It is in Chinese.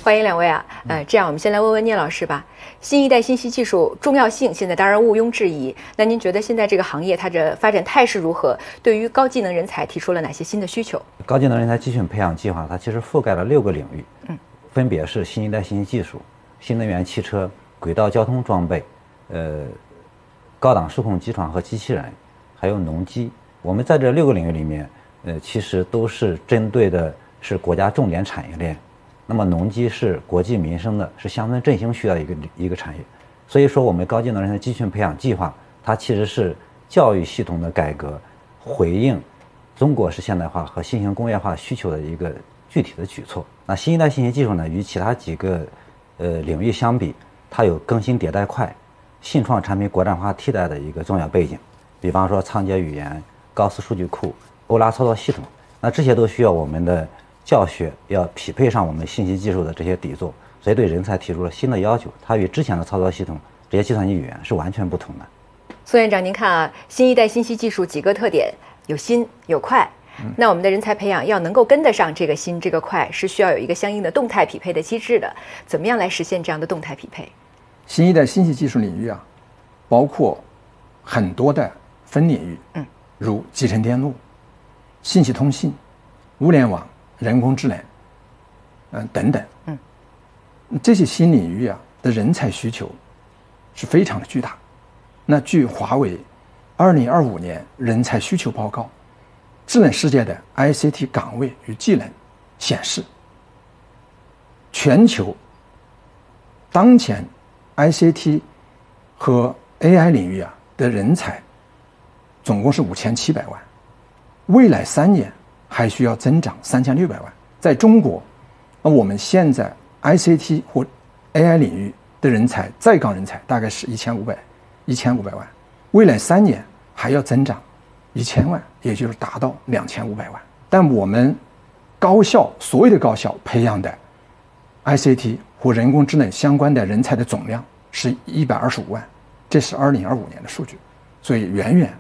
欢迎两位啊。这样我们先来问问聂老师吧。新一代信息技术重要性现在当然毋庸置疑，那您觉得现在这个行业它的发展态势如何？对于高技能人才提出了哪些新的需求？ 高技能人才集训培养计划它其实覆盖了6个领域，分别是新一代信息技术、新能源汽车、轨道交通装备、高档数控机床和机器人，还有农机。我们在这6个领域里面，其实都是针对的是国家重点产业链。那么农机是国计民生的，是乡村振兴需要一个产业。所以说，我们高技能人才集训培养计划，它其实是教育系统的改革，回应中国式现代化和新型工业化需求的一个具体的举措。那新一代信息技术呢，与其他几个领域相比，它有更新迭代快、信创产品国产化替代的一个重要背景。比方说仓颉语言、高斯数据库、欧拉操作系统，那这些都需要我们的教学要匹配上我们信息技术的这些底座，所以对人才提出了新的要求，它与之前的操作系统这些计算机语言是完全不同的。 苏院长，您看啊，新一代信息技术几个特点，有新有快。那我们的人才培养要能够跟得上这个新这个快，是需要有一个相应的动态匹配的机制的。怎么样来实现这样的动态匹配？ 新一代信息技术领域啊，包括很多的分领域，如集成电路、信息通信、物联网、人工智能，等等，这些新领域啊的人才需求是非常的巨大。那据华为2025年人才需求报告，智能世界的 ICT 岗位与技能显示，全球当前 ICT 和 AI 领域啊的人才总共是5700万，未来3年还需要增长3600万。在中国，我们现在 ICT 或 AI 领域的人才在岗人才大概是1500万，未来3年还要增长1000万，也就是达到2500万。但我们所有的高校培养的 ICT 或人工智能相关的人才的总量是125万，这是2025年的数据，所以远远